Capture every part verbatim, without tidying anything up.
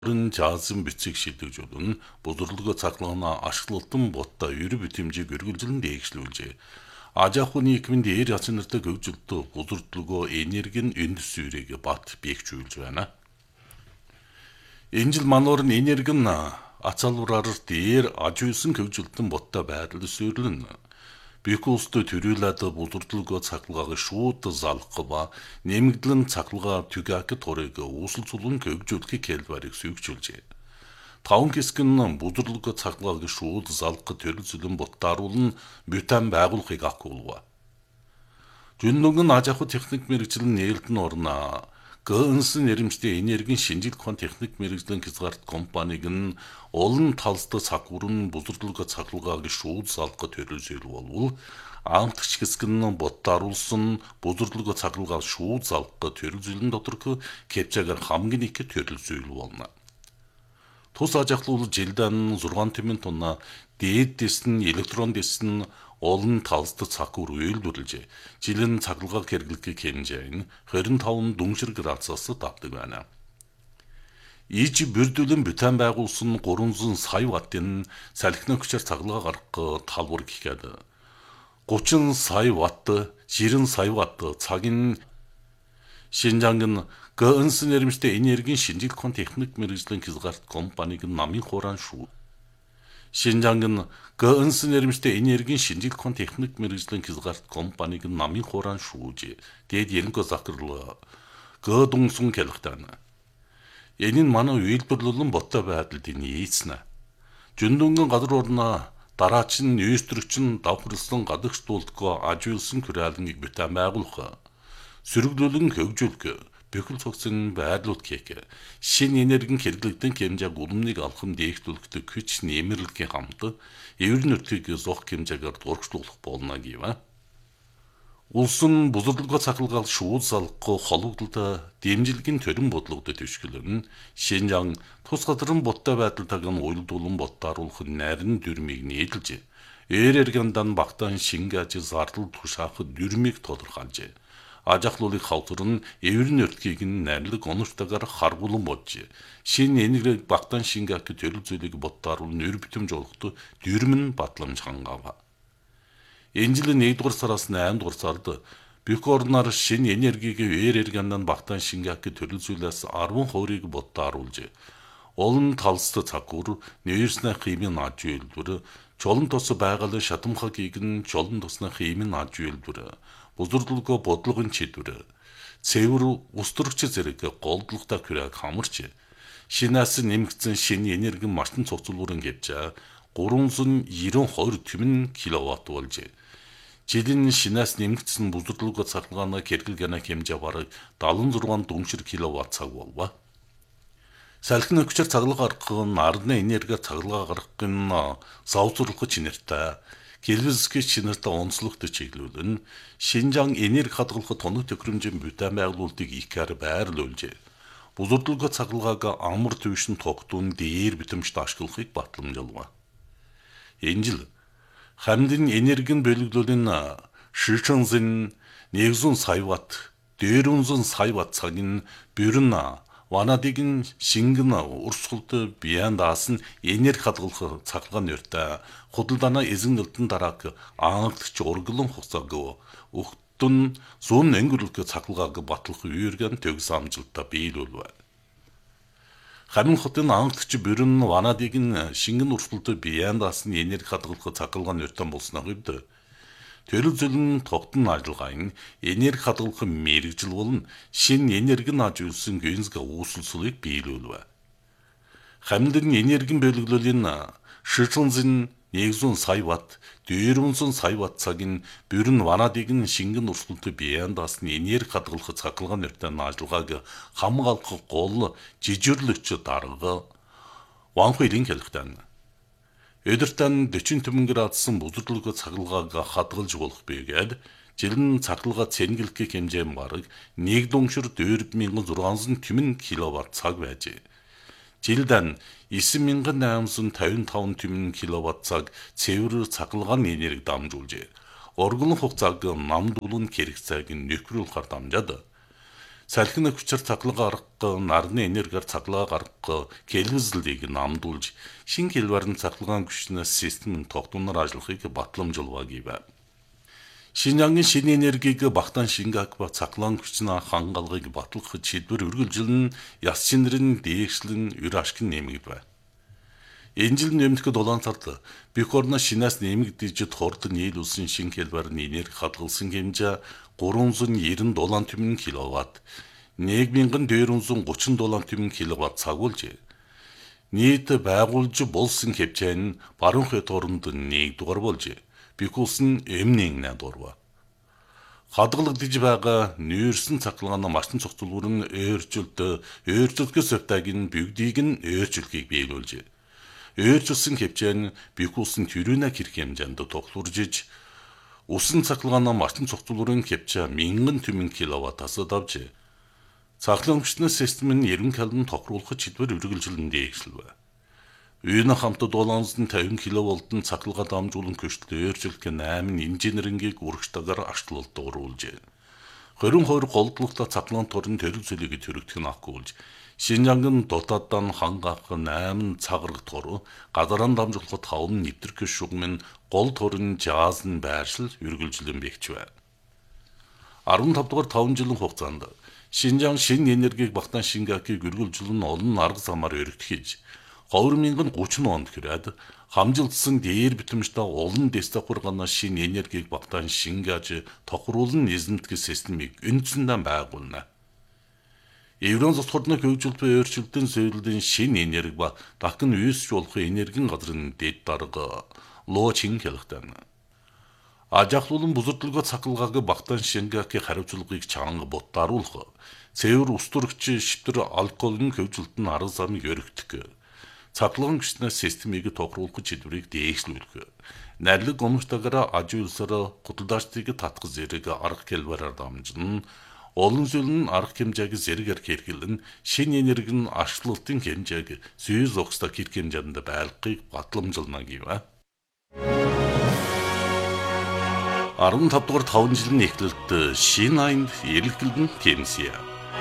은 자슴 бичиг шийдэгжүүлэн бузурлага цахилгаана ашиглалтан ботта ерөв битэмжийг өргөлжлөн дээгшлүүлжээ. Аж ахуйн нийгмийн дээр яц нартай хөгжилтөө бузурдлогоо энерги нь энд сүрэг бат биегчүүлж байна. Энэ жил мануур нь энерги нь ацалвраар дээр аж үйлсэн хөгжилтөн ботта байдал сүрлэн Бикулстой төрүүлээд бузурдлогоо цахилгааг шууд залгах нэмэгдлэн цахилгаа түгээх торыг үүсэл цулун хөгжүүлэх хэлбэрийг сүйгчүүлжээ. Таван хэсэг нь бузурдлогоо цахилгааг шууд залгах төрөл зүлэн боттааруулн бютан байгуулахыг ахгуулва. Жүннүг нь аж ахуй техник мэргэжлийн нээлтэн орно. ГЭНС нэрмжтэй энергийн шинжилгээ хон техник мэргэжлийн хязгаарт компаниг нь олон талстай цагуурн бузурдлогоо цахилгааг шууд залгах төрөлсөл болвол аамтгч хэсэг нь боттааруулсан бузурдлогоо цахилгааг шууд залгах төрөлсөлн доторх кепчагаар хамгийн их төрөлсөл болно. Тус аж ахуй жилдэн зургаан тэмэн тонна дээд дэс нь электрон дэс нь олон талстай цагуур үйлдвэрлэж жилийн цахилгааг хэрэглэх хэмжээ нь двадцать пять дүншир градусаас давдаг байна. Иж бүрдүүлэн бутан байгуулсан trois cents сая ваттын салхины хүчээр цахилгааг гаргах талбар гэхэд thirty сая ватт, sixty сая ватт цагийн Шинжанг нь ГЭНС нэрмжтэй энергийн шинжилгээ хон техник мэргэжлийн хязгаарт компаниг нь намын хураан шүү. Шинжанг нь ГЭНС нэрмжтэй энергийн шинжилгээ хон техник мэргэжлийн хязгаарт компаниг нь намын хураан шүүж. Дээд ерөнхий захирал ГЭДУНСУН хэлэхтэн. Энэ нь манай үйлдвэрлэлэн боттой байдалд нийцнэ. Жүндүнгэн газар орно дараач нь нөөцтөрөгч нь давхарлсан гадагш дуулдгоо аж үйлсэн хүрээлэнгийг битэн байгуулах. Сөрөглүүлэн хөгжүүлэх, бүхэл цогцын байрлуулах гэх шин энергийн хэрэглэгдэн хэмжээг улмныг алхам дээгтүүлэхдээ хүч нэмэрлэхийн хамт эвэр нутгийг зох хэмжээгээр дургчлуулах болно гэв. Улс нь бузурдлогоо цахилгаал шууд залгах холбогдлолтой дэмжлэгийн төрийн бодлогод төвшгөлөн Шинжаан тус газрын боттой байдалтайг нь уйлдуулан боттааруулах нарийн дүрмийг нийлж эрэргэндан багтаан шингэж зардал тушаах дүрмийг тодорхойлжээ. Аж ахуйлын хавтар нь эвэр нутгийг нь найрлаг онцтойгоор харгуулan бодж шин энергийг багтаан шингээх төрөл зүйлийг боттааруулн өр битэмж олоход дүрм нь батламж хангав. Энэ жил нэгдүгээр сараас наймдугаар сард бүх орноор шин энергийг эрэргэндан багтаан шингээх төрөл зүйлээс ten хувийг боттааруулж олон талстай цагуур нэрснэ химийн аж үйлдвэр чолон тос байгалийн шатамхаг гигэн чолон тосны химийн аж үйлдвэр бузурдлогоо бодлогын чидвэр цэвэр устөрөгч зэрэг голдлоготой хүрээд хамарч шинээс нэмэгдсэн шинэ энерги машин цуцлуурын гэвч three hundred ninety түмэн киловатт болж жилийн шинээс нэмэгдсэн бузурдлогоо цахилгааны хэрэглэгэний хэмжээ бараг seventy-six дүншир киловатт цаг болва. Салхины хүчээр цахилгаан гаргах нь ардны энерги цахилгаан гаргах нь савцруулах чинэртэй Гэлбэсгэж чинэртэй онцлогтой чиглүүлэн Шинжаан энерги хадгалах тоног төхөөрөмжийн бутан байгуулалтыг икээр байрлуулж бузурдлогоо цахилгааг амар төвшин тогтун дээр битэмжт ашиглахыг батламжуулва. Энэ жил хамдын энергийн бөлөглөлийн шишэнзэн one hundred сая ватт, four hundred сая ватт цагийн бүрэн ванадыгын шингэн урсгалд бияндаас нь энерги хадгалах цахилгааны өртөө худалдааны эзэнгэлтэн дарааг аанглагч урглан хугацааг өгтөн зүүн өнгөрөх цахилгааг батлах үергэн төгс амжилттай биелүүлв. Хамын хотын аанглагч бүрэн ванадыгын шингэн урсгалд бияндаас нь энерги хадгалах цахилгааны өртөө болсны хувьд төрөл зөвлөн тогтсон ажиллагааг энерги хадгалах мэргэжил болон шинэ энерги аж үйлсэн гэнзг үүсэлсэлийг биелүүлв. Хамдын энергийн бөлөглөлийн шишэнзэн one hundred сая ватт, four hundred сая ватт цагийн бүрэн ванадыгын шингэн урсгалд бияндаас нь энерги хадгалах цахилгааны өртөө ажиллагааг хамгаалах гол жижирлэгч дарга Ванхуйлын хэлэхтэн. Өдөртөн forty градусын бузурдлогоо цахилгааг хадгалж болох бэгээд жилэн цахилгаа цэнгэлэх хэмжээ бараг one дүншир four thousand six hundred түмэн киловатт цаг байж. Жилдэн nine thousand eight hundred fifty-five түмэн киловатт цаг цэвэр цахилгааны энерги дамжуулж, оргилон хугацааг намдуулан хэрэгцээг нөхрүүлэхээр дамжаад салхины хүчээр цахилгаан гаргах, нарны энергиар цахилгаан гаргах гэлбэзлийг намдуулж, шин хэлбэрийн цахилгаан хүчнээс систем нь тогтмоноор ажиллахыг батламжуулваг юм. Шинжангийн шинэ энергийг багтаан шингак ба цахилгаан хүчний хангалгыг батлахад шийдвэр үргэлжилэн яс шинрийн дээшлэн өр ашиг нэмэгдэв. Энэ жил нэмэгдэхэд улаан цард бүх орно шинээс нэмэгдэж хурд нийлүүлсэн шин хэлбэрийн энерги хадгалсан хэмжээ гурван зуун найман дулаан түмэн киловатт, нэг мянган дөрвөн зуун гучин дулаан түмэн киловатт цагуулжээ. Нийт байгуулж болсон хэмжээ нь баруун хойд оронд нэгдүгээр болжээ. Бүх улс нь эмнийн найдвар. Хадгалагдж байгаа нүүрсэн цахилгааны машин цогцлуур нь өөрчлөлт, өөрчлөлтгөөс өвтөг нь бүгдийг нь өөрчлөхийг биелүүлжээ. Өөрчлөсөн хэмжээ нь бүх улсын төрөнө хэрэг хэмжээнд тоглоржиж, усан цахилгааны машин цогцлуурын хэмжээ мянган түмэн киловаттаас давжээ. Цахилгаан хүчний систем нь ерөн калдан тохируулах шийдвэр үргэлжилэн дээшлэв. Үйн хамтд улаансан тавин киловолтын цахилгаан дамжуулан көчлөө өөрчлөх найман инженерингийг үргэлжтэйгээр ачлалд оруулжээ. Хорин хоёр голдлогтой цахилгаан торын төрөл зүйлийг төрөгдөх нь ахгүйж, Шинжангийн дотооддоо хангаах найман цаграг тор, газаран дамжуулахад таван нэвтрэх шугам нь гол торын жааз нь байршил үргэлжлэн бэхжвэ. арван тав дугаар таван жилийн хугацаанд Шинжаан шинэ энергийг багтаан шингакийг үргэлжлэн олон арга замаар өргөтгөж, хоёр мянган гучин онд хүрээд хамжилтсан дээр битэмжтэй олон дэстахургана шинэ энергийг багтаан шингаж тохируулан эзэмтгэх системийг үндсэндээ байгуулна. Еврон зотхорны хөгжилт буй өөрчлөлтийн зөвлөлийн шинэ энерги ба дахин үйсч болох энергийн газрын дэд дарга лоочин хэлхтэн. Ажахлуулан бузардлага цахилгааг багтаан шингакийн хариуцлагыг чанга бутааруулах, цэвэр устөрөгч шивтэр алкоголын хөгжилт нь арга замыг өргөдөх, цахилгаан хүчний системийг тохируулах шийдвэрийг дээшлүүлэх, найрлаг гомжтойгоор аж үйлсээр гуталдаачдыг татах зэрэг арга хэлбэрээр дамжин, олон зүйл нь арга хэмжээг зэрэгээр хэрэглэн шинэ энерги нь ашлалтын хэмжээг зүй зогстой хэрэг хэмжээнд байлгахыг батламжуулна гэв. арван тав дугаар таван жилийн эхлэлд шинэ аянд эрэлхэлдэн тэмсэе.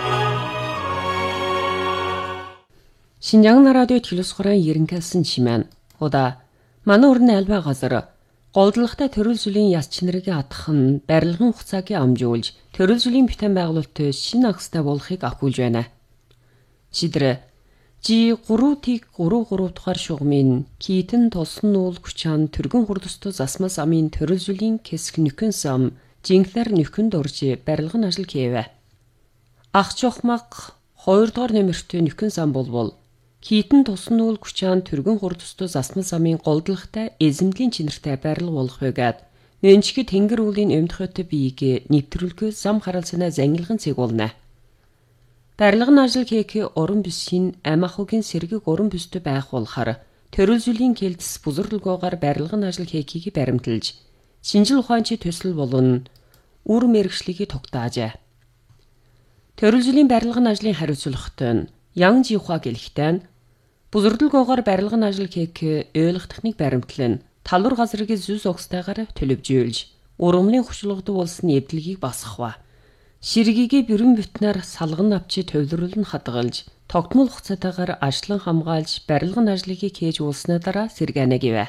Шинжаан радио телевизхорын ерөнхийлсөн чимээн удаа манай өрн альва газар голдлогтой төрөл зүйлийн яс чинэрийг хадах нь барилгын хугацааг амжуулж төрөл зүйлийн бүтээн байгуулалтад шинэ агстай болохыг ахиулж байна. Шийдвэр Жи гурав тиг гурав гурав дахь шугамын китэн толсон нуул хүчаан түргэн хурдстой засмас амын төрөл зүйлийн хэсэг нөхөн сам жинхлэр нөхөнд орж барилгын ажил хийвэ. Ах чохмаг хоёр дахь нэмэртэй нөхөн сам болбол китэн толсон нуул хүчаан түргэн хурдстой засмас амын голдлогтой эзэмдлийн чинэртэй барил болох байгаад нэнчгэд тэнгэр уулийн өмдөхөтэй биеийг нэвтрүүлгүй зам харалцанаа зангилган цэгүүлнэ. Барилгын ажил хийх уран бүсийн амахугийн сэргийг уран бүстэй байх болохоор төрөл зүйлийн кэлдэс бузарлгоогоор барилгын ажил хийхийг баримталж шинжил ухаанчийн төсөл болон үр мэргэжлийг тогтаажээ. Төрөл зүйлийн барилгын ажлын хариуцлагатай нь Ян Жихуа гэлэхтэн бузарлгоогоор барилгын ажил хийх ойлгох техник баримтлан талвар газрыг зүй зогстойгоор төлөвжүүлж ургамлын хүчлэгдүү болсон эвдлэгийг басгахва. Ширгийг бүрэн бүтнээр салган авчи төвлөрүүлэн хадгалж, тогтмол хугацаатаагаар ажлан хамгаалж, барилгын ажлыг хийж уулснаа дараа сэргэнэ гэвэ.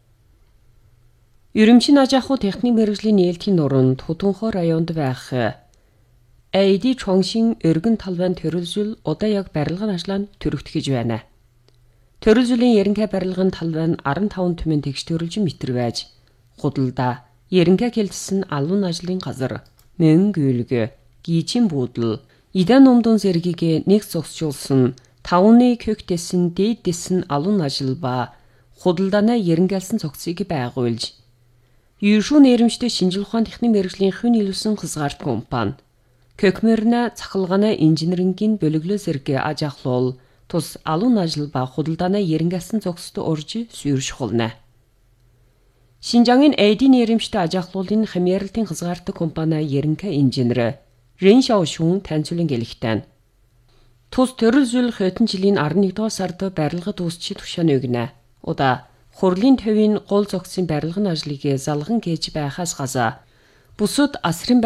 Ерөмчийн аж ахуй техник мэргэжлийн нээлтийн нуруунд Хутунхой районд байх эй ди Чонгшин өргөн талбайн төрөлжил удаа яг барилгын ажлаанд төрөгдөхөж байна. Төрөлжилийн ерөнхий барилгын талбай нь арван таван түмэн тэгш төрөлжин метр байж, худалдаа, ерөнхий кэлдэс нь алуун ажлын газар, мөн гүйлгэ, гийчин буудал, идан умдун зэргийг нэг зогсжуулсан, тавны көгтэсэн дээдсэн алуун ажил ба худалдааны ерөнхийлсэн цогцыг байгуулж, Юушуу нэрэмжтэй шинжил ухаан техник мэргэжлийн хүн илүүсэн хязгаарт компани, Көкмөрнө цахилгааны инженерингийн бөлөглөө зэрэг аж ахуул, тус алуун ажил ба худалдааны ерөнхийлсэн цогцтой урж сүйршүүлнэ. Шинжангийн эй ди нэрэмжтэй аж ахуулын хэмжээрлтийн хязгаартай компани ерөнхий инженер Рэн Шаошун таньцуулан гэлэхтэн. Тус төрөл зүйл хэдэн жилийн арван нэгдүгээр сард барилга дуусчи тушааны өгнэ. Удаа хурлын төвийн гол зогцын барилгын ажлыг залган хийж байхаас газаа бусад асрын